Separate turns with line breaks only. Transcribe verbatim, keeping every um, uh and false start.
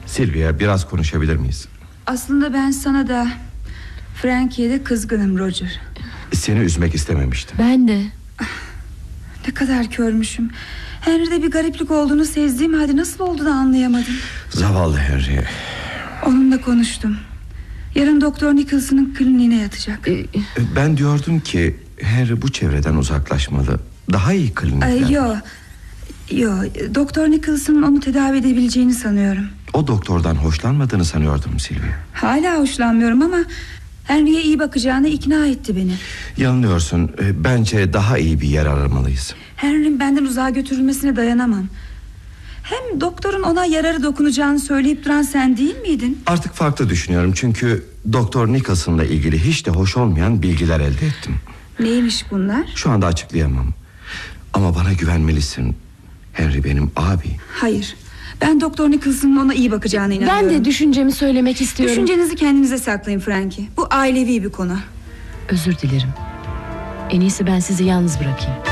Sylvia, biraz konuşabilir miyiz?
Aslında ben sana da Frankie'ye de kızgınım Roger.
Seni üzmek istememiştim.
Ben de.
Ne kadar körmüşüm. Henry'de bir gariplik olduğunu sezdiğim halde nasıl oldu da anlayamadım.
Zavallı Henry.
Onunla konuştum. Yarın Doktor Nicholson'ın kliniğine yatacak.
Ee,
Ben diyordum ki Henry bu çevreden uzaklaşmalı. Daha iyi klinikler.
Ay, yo, yo, Doktor Nicholson'ın onu tedavi edebileceğini sanıyorum.
O doktordan hoşlanmadığını sanıyordum Sylvia.
Hala hoşlanmıyorum ama Henry'e iyi bakacağına ikna etti beni.
Yanılıyorsun. Bence daha iyi bir yer aramalıyız.
Henry'nin benden uzağa götürülmesine dayanamam. Hem doktorun ona yararı dokunacağını söyleyip duran sen değil miydin?
Artık farklı düşünüyorum çünkü Doktor Nicholson'la ilgili hiç de hoş olmayan bilgiler elde ettim.
Neymiş bunlar?
Şu anda açıklayamam. Ama bana güvenmelisin. Henry benim abi.
Hayır, ben Doktor Nicholson'ın ona iyi bakacağına inanıyorum.
Ben de düşüncemi söylemek istiyorum.
Düşüncenizi kendinize saklayın Frankie. Bu ailevi bir konu.
Özür dilerim. En iyisi ben sizi yalnız bırakayım.